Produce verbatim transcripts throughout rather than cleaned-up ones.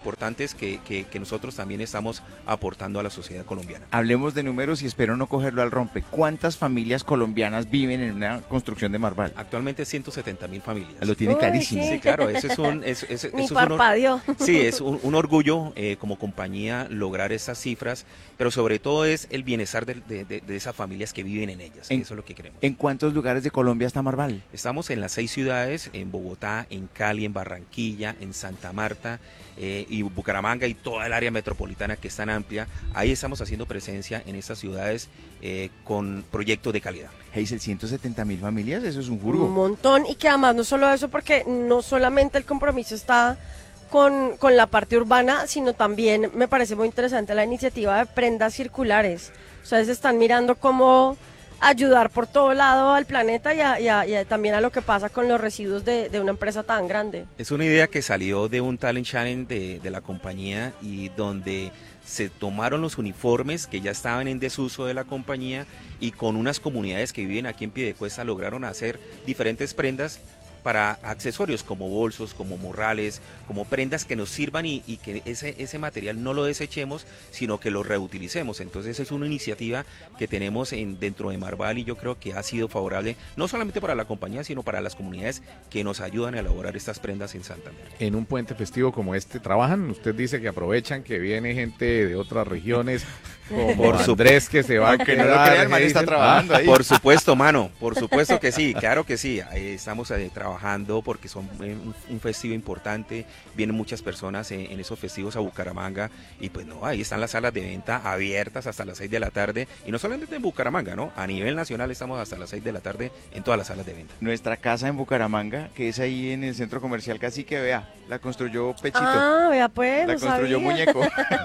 importantes que, que, que nosotros también estamos aportando a la sociedad colombiana. Hablemos de números y espero no cogerlo al rompe. ¿Cuántas familias colombianas viven en una construcción de Marval? Actualmente ciento setenta mil familias. Lo tiene Uy, clarísimo. sí. Sí, claro, eso es un... Eso, eso, Ni eso es un or- parpadeó. sí, es un, un orgullo eh, como compañía lograr estas cifras, pero sobre todo es el bienestar de, de, de, de esas familias que viven en ellas. En- Eso es lo que queremos. ¿En cuántos lugares de Colombia está Marval? Estamos en las seis ciudades, en Bogotá, en Cali, en Barranquilla, en Santa Marta eh, y Bucaramanga y toda el área metropolitana que es tan amplia. Ahí estamos haciendo presencia en estas ciudades eh, con proyectos de calidad. Hazel, ciento setenta mil familias, eso es un Un jurgo. montón, y que además no solo eso, porque no solamente el compromiso está con, con la parte urbana, sino también me parece muy interesante la iniciativa de prendas circulares. Ustedes están mirando cómo ayudar por todo lado al planeta y, a- y a- y a- también a lo que pasa con los residuos de, de una empresa tan grande. Es una idea que salió de un talent challenge de, de la compañía y donde se tomaron los uniformes que ya estaban en desuso de la compañía y con unas comunidades que viven aquí en Piedecuesta lograron hacer diferentes prendas para accesorios como bolsos, como morrales, como prendas que nos sirvan y, y que ese, ese material no lo desechemos, sino que lo reutilicemos. Entonces es una iniciativa que tenemos en, dentro de Marval y yo creo que ha sido favorable no solamente para la compañía, sino para las comunidades que nos ayudan a elaborar estas prendas en Santander. En un puente festivo como este trabajan, usted dice que aprovechan, que viene gente de otras regiones, como Por Andrés que se va a Aunque no lo quedar, crea, el man está dicen, trabajando ahí. Por supuesto, mano, por supuesto que sí, claro que sí. Ahí estamos eh, trabajando porque son eh, un, un festivo importante, vienen muchas personas en, en esos festivos a Bucaramanga y pues no, ahí están las salas de venta abiertas hasta las seis de la tarde y no solamente en Bucaramanga, ¿no? A nivel nacional estamos hasta las seis de la tarde en todas las salas de venta. Nuestra casa en Bucaramanga, que es ahí en el centro comercial Cacique, vea, la construyó Pechito. Ah, vea pues, La no construyó sabía. Muñeco.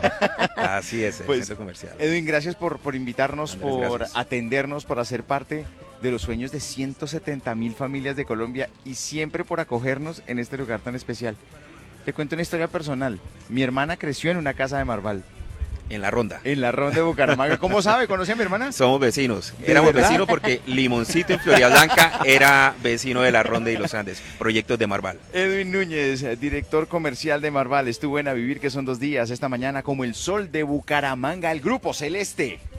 Así es, el Pues, centro comercial. Edwin, gracias por, por invitarnos, Andrés, por gracias. atendernos, por hacer parte de los sueños de ciento setenta mil familias de Colombia y siempre por acogernos en este lugar tan especial. Te cuento una historia personal. Mi hermana creció en una casa de Marval, En la ronda. en la ronda de Bucaramanga. ¿Cómo sabe? ¿Conoce a mi hermana? Somos vecinos. ¿De Éramos verdad? vecinos porque Limoncito en Florida Blanca era vecino de la Ronda y los Andes, proyectos de Marval. Edwin Núñez, director comercial de Marval, estuvo en A Vivir, que son dos días, esta mañana como el sol de Bucaramanga, el Grupo Celeste.